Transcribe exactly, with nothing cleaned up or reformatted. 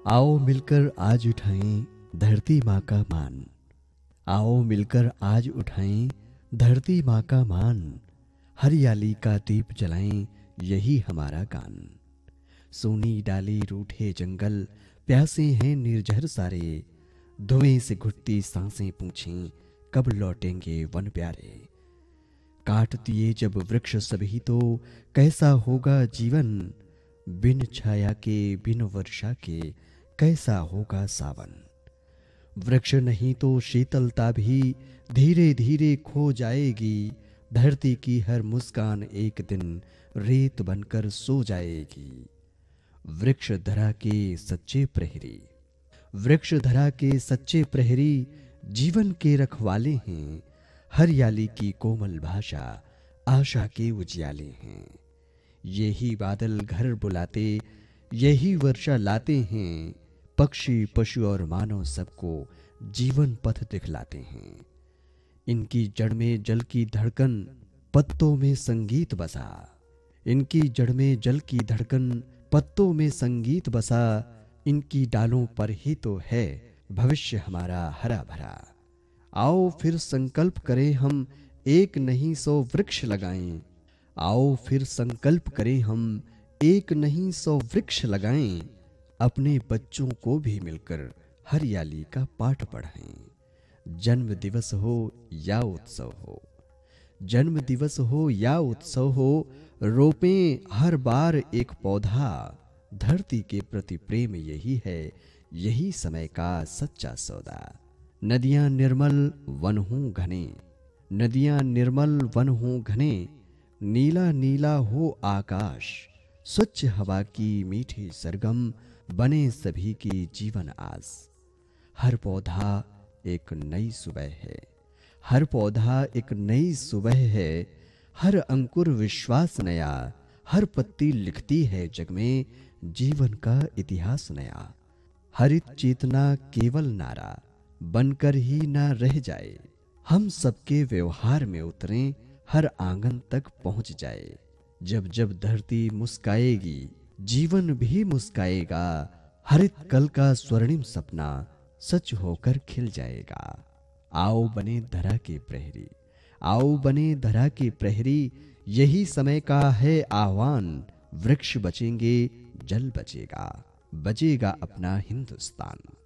आओ मिलकर आज उठाएं धरती माँ का मान। आओ मिलकर आज उठाएं धरती माँ का मान। हरियाली का दीप जलाएं यही हमारा गान। सोनी डाली रूठे जंगल, प्यासे हैं निर्झर सारे। धुएं से घुटती सांसें पूछें कब लौटेंगे वन प्यारे। काट दिए जब वृक्ष सभी तो कैसा होगा जीवन। बिन छाया के बिन वर्षा के कैसा होगा सावन। वृक्ष नहीं तो शीतलता भी धीरे धीरे खो जाएगी। धरती की हर मुस्कान एक दिन रेत बनकर सो जाएगी। वृक्ष धरा के सच्चे प्रहरी, वृक्ष धरा के सच्चे प्रहरी जीवन के रखवाले हैं। हरियाली की कोमल भाषा आशा के उजियाले हैं। यही बादल घर बुलाते, यही वर्षा लाते हैं। पक्षी पशु और मानव सबको जीवन पथ दिखलाते हैं। इनकी जड़ में जल की धड़कन, पत्तों में संगीत बसा। इनकी जड़ में जल की धड़कन, पत्तों में संगीत बसा। इनकी डालों पर ही तो है भविष्य हमारा हरा भरा। आओ फिर संकल्प करें हम, एक नहीं सौ वृक्ष लगाएं। आओ फिर संकल्प करें हम, एक नहीं सौ वृक्ष लगाएं। अपने बच्चों को भी मिलकर हरियाली का पाठ पढ़ाएं। जन्म दिवस हो या उत्सव हो, जन्म दिवस हो या उत्सव हो, रोपें हर बार एक पौधा। धरती के प्रति प्रेम यही है, यही समय का सच्चा सौदा। नदियां निर्मल वन हों घने, नदियां निर्मल वन हों घने। नीला नीला हो आकाश, स्वच्छ हवा की मीठी सरगम बने सभी की जीवन आस। हर पौधा एक नई सुबह है, हर पौधा एक नई सुबह है। हर अंकुर विश्वास नया, हर पत्ती लिखती है जग में जीवन का इतिहास नया। हरित चेतना केवल नारा बनकर ही ना रह जाए। हम सबके व्यवहार में उतरें, हर आंगन तक पहुंच जाए। जब जब धरती मुस्काएगी जीवन भी मुस्काएगा। हरित कल का स्वर्णिम सपना सच होकर खिल जाएगा। आओ बने धरा के प्रहरी, आओ बने धरा के प्रहरी। यही समय का है आह्वान। वृक्ष बचेंगे जल बचेगा, बचेगा अपना हिंदुस्तान।